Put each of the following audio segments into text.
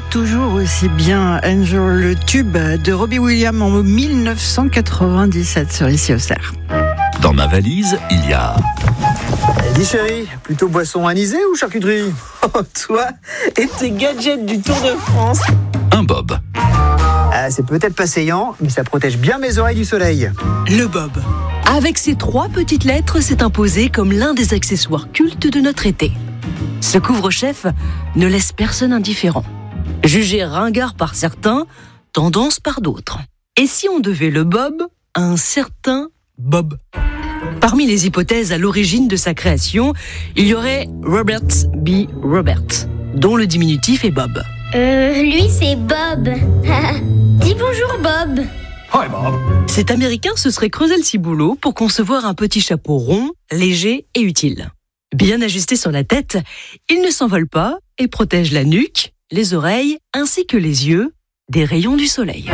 toujours aussi bien. Angel, le tube de Robbie Williams en 1997 sur Ici au Cerf. Dans ma valise, il y a... Dis chérie, plutôt boisson anisée ou charcuterie? Oh, toi et tes gadgets du Tour de France. Un bob. C'est peut-être pas saillant, mais ça protège bien mes oreilles du soleil. Le bob. Avec ses 3 petites lettres, s'est imposé comme l'un des accessoires cultes de notre été. Ce couvre-chef ne laisse personne indifférent. Jugé ringard par certains, tendance par d'autres. Et si on devait le bob à un certain Bob? Parmi les hypothèses à l'origine de sa création, il y aurait Robert B. Robert, dont le diminutif est Bob. Lui c'est Bob. Dis bonjour Bob. Hi Bob. Cet Américain se serait creusé le ciboulot pour concevoir un petit chapeau rond, léger et utile. Bien ajusté sur la tête, il ne s'envole pas et protège la nuque, les oreilles ainsi que les yeux des rayons du soleil.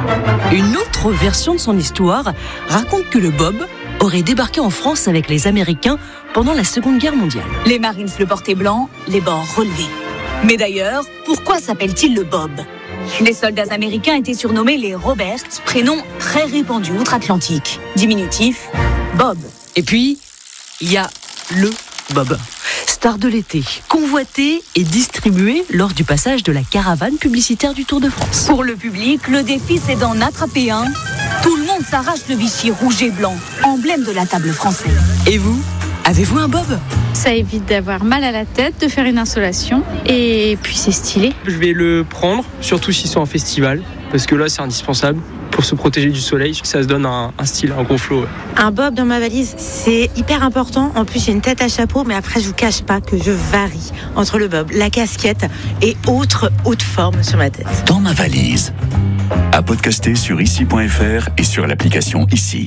Une autre version de son histoire raconte que le Bob aurait débarqué en France avec les Américains pendant la Seconde Guerre mondiale. Les Marines le portaient blanc, les bords relevés. Mais d'ailleurs, pourquoi s'appelle-t-il le Bob? Les soldats américains étaient surnommés les Robert, prénom très répandu outre-Atlantique. Diminutif, Bob. Et puis, il y a le Bob, star de l'été, convoité et distribué lors du passage de la caravane publicitaire du Tour de France. Pour le public, le défi c'est d'en attraper un. Tout le monde s'arrache le Vichy rouge et blanc, emblème de la table française. Et vous, avez-vous un Bob? Ça évite d'avoir mal à la tête, de faire une insolation, et puis c'est stylé. Je vais le prendre, surtout s'ils sont en festival, parce que là c'est indispensable pour se protéger du soleil. Ça se donne un style, un gros flow. Ouais. Un bob dans ma valise, c'est hyper important. En plus, j'ai une tête à chapeau, mais après, je vous cache pas que je varie entre le bob, la casquette et autres hautes formes sur ma tête. Dans ma valise. À podcaster sur ici.fr et sur l'application Ici.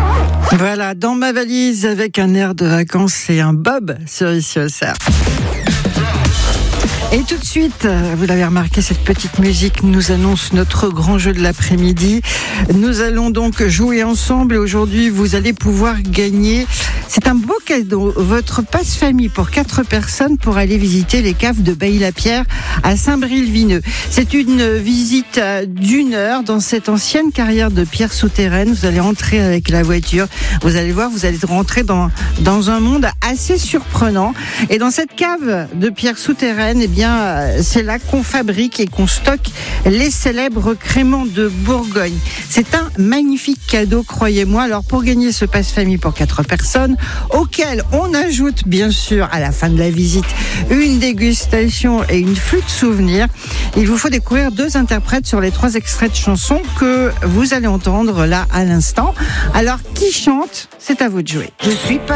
Voilà, dans ma valise avec un air de vacances et un bob sur Ici au Cerf. Et tout de suite, vous l'avez remarqué, cette petite musique nous annonce notre grand jeu de l'après-midi. Nous allons donc jouer ensemble et aujourd'hui, vous allez pouvoir gagner. C'est un beau cadeau, votre passe-famille pour 4 personnes pour aller visiter les caves de Bailly-la-Pierre à Saint-Brie-le-Vineux. C'est une visite d'1 heure dans cette ancienne carrière de pierre souterraine. Vous allez entrer avec la voiture. Vous allez voir, vous allez rentrer dans un monde assez surprenant. Et dans cette cave de pierre souterraine, eh bien, c'est là qu'on fabrique et qu'on stocke les célèbres créments de Bourgogne. C'est un magnifique cadeau, croyez-moi. Alors, pour gagner ce passe-famille pour 4 personnes, auquel on ajoute, bien sûr, à la fin de la visite, une dégustation et une flûte souvenir, il vous faut découvrir 2 interprètes sur les 3 extraits de chansons que vous allez entendre là à l'instant. Alors, qui chante? C'est à vous de jouer. Je suis pas